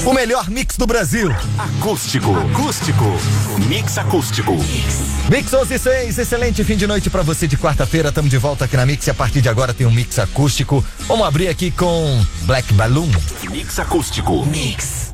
O melhor mix do Brasil. Acústico. Mix acústico. Mix 11:06, excelente fim de noite pra você de quarta-feira. Estamos de volta aqui na Mix e a partir de agora tem um mix acústico. Vamos abrir aqui com Black Balloon. Mix acústico. Mix.